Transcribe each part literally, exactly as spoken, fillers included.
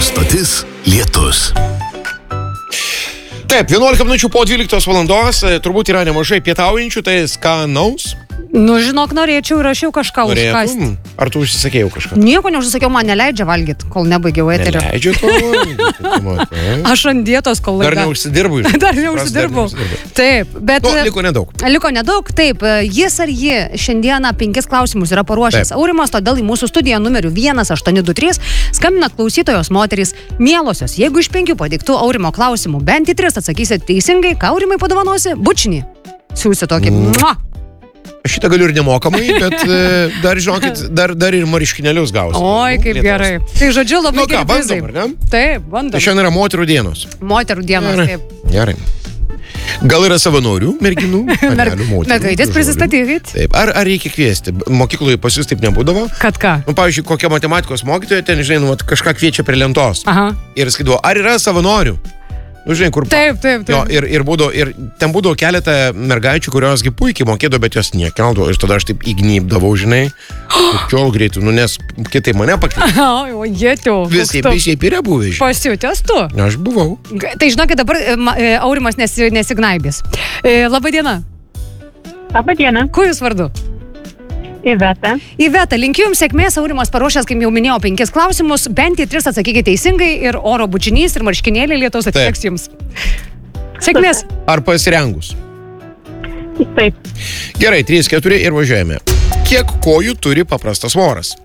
Stotis Lietus. Taip, vienuolika minučių po dvyliktos valandos, turbūt yra nemažai pietaujančių, tai skanaus. Nu, žinok, norėčiau ir aš jau kažką užkasti. Ar tu užsisakėjau kažką? Nieko neužsisakiau, man neleidžia valgyti, kol nebaigiau eterio. Neleidžia to valgyti. Aš ant dietos, kol laida. Dar neužsidirbau. Dar neužsidirbau. Taip, bet... Nu, liko nedaug. Liko nedaug, taip. Jis ar ji šiandieną penkis klausimus yra paruošęs. Taip. Aurimas, todėl į mūsų studiją numeriu vienas aštuoni du trys skambina klausytojos moterys. Mielosios, jeigu iš penkių padiktų Aurimo klausimų bent į tris atsakysit teisingai, ką Aurimai padovanosi? Bučinį. Siūsi tokį. Mm. Aš šitą galiu ir nemokamai, bet dar, žinokit, dar, dar ir mariškinėlius gausiu. Oi, kaip Lietuvos. Gerai. Tai žodžiu, labai nu, gerai. Bandom, ar ne? Taip, bandom. Tai šiandien yra moterų dienos. Moterų dienos, gerai. Taip. Gerai. Gal yra savanorių, merginų, panelių, moterų. Mergaitės prisistatykit. Taip. Ar, ar reikia kviesti? Mokykloje pas jūs taip nebūdavo? Kad ką? Nu, pavyzdžiui, kokia matematikos mokytoja, ten, žinai, nu, kažką kviečia prie lentos. Aha. Ir sakydavo, ar yra savanorių? Nu, žinai, kur... Taip, taip, taip. Jo, ir, ir, būdavo, ir ten būdavo keletą mergaičių, kuriosgi puikiai mokėdavo, bet jos nekeldavo. Ir tada aš taip įgnybdavau, žinai, ir kiol greitų, nu, nes kitai mane pakvietė. O, jėtiau. Visai, šiaip yra buvę, žinai. Pasiutęs tu? Aš buvau. Tai žinokit, dabar Aurimas nesi, nesignaibės. Labą dieną. Labą dieną. Kuo jūs vardu? Iveta. Iveta, linkiu jums sėkmės, Aurimas paruošęs, kaip jau minėjau, penkis klausimus, bent į tris atsakykite teisingai ir oro bučinys ir marškinėliai Lietuvos atiteks jums. Sėkmės. Ar pasirengus? Taip. Gerai, trys keturi ir važiuojame. Kiek kojų turi paprastas voras?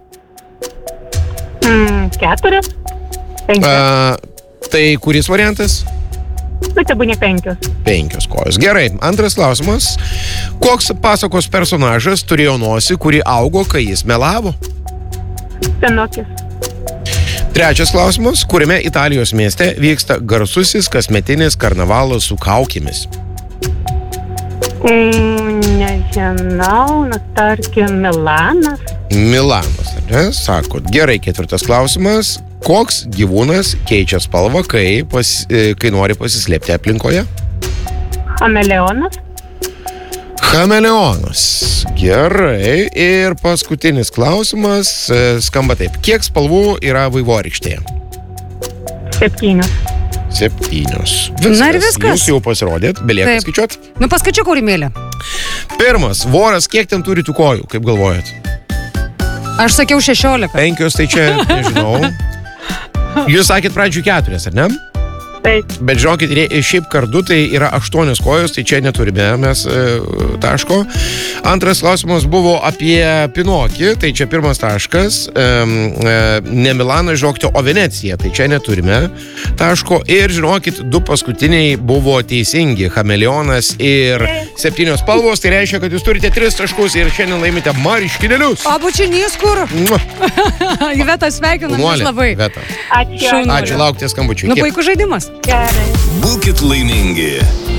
Mm, keturias. Penkias. Tai kuris variantas? Nu, tai būnė penkios. Penkios kojos. Gerai, antras klausimas. Koks pasakos personažas turėjo nosį, kuri augo, kai jis melavo? Pinokis. Trečias klausimas. Kuriame Italijos mieste vyksta garsusis kasmetinis karnavalas su kaukėmis? Mm, nežinau, nu, tarkim, Milanas. Milanas, ar ne? Sakot. Gerai, ketvirtas klausimas. Koks gyvūnas keičia spalvą, kai, pas, kai nori pasislėpti aplinkoje? Chameleonas. Chameleonas. Gerai. Ir paskutinis klausimas skamba taip. Kiek spalvų yra vaivorykštėje? Septynios. Septynios. Viskas. Na ir viskas. Jūs jau pasirodėt. Belieka skaičiuot? Nu, paskaičiuk, Aurimėlė. Pirmas. Voras, kiek ten turi tų kojų, kaip galvojat? Aš sakiau šešiolika. Penkios, tai čia, nežinau. Jūs sakėt pradžių keturias, ar ne? Taip. Bet žinokit, šiaip kardu tai yra aštuonios kojos, tai čia neturime mes e, taško. Antras klausimas buvo apie Pinokį, tai čia pirmas taškas. E, e, ne Milaną, žinokite, o Veneciją, tai čia neturime taško. Ir žinokit, du paskutiniai buvo teisingi, chameleonas ir septynios spalvos, tai reiškia, kad jūs turite tris taškus ir šiandien laimite marškinėlius. O bučinys kur? Iveta, sveikinu jūs labai. Ačiū. Ačiū, laukite skambučių. Nu, puikus žaidimas. Gerai. Būkit laimingi.